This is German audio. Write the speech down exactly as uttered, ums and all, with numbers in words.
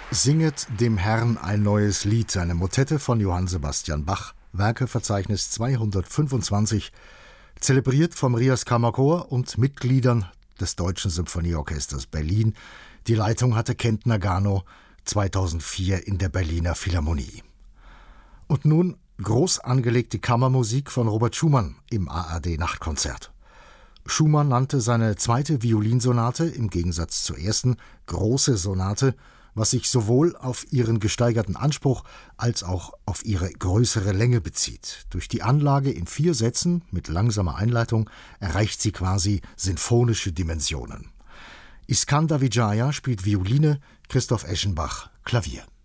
Singet dem Herrn ein neues Lied, eine Motette von Johann Sebastian Bach, Werkeverzeichnis zweihundertfünfundzwanzig, zelebriert vom Rias Kammerchor und Mitgliedern des Deutschen Symphonieorchesters Berlin. Die Leitung hatte Kent Nagano zweitausendvier in der Berliner Philharmonie. Und nun groß angelegte Kammermusik von Robert Schumann im A R D-Nachtkonzert. Schumann nannte seine zweite Violinsonate, im Gegensatz zur ersten, große Sonate, was sich sowohl auf ihren gesteigerten Anspruch als auch auf ihre größere Länge bezieht. Durch die Anlage in vier Sätzen mit langsamer Einleitung erreicht sie quasi sinfonische Dimensionen. Iskandar Vijaya spielt Violine, Christoph Eschenbach Klavier.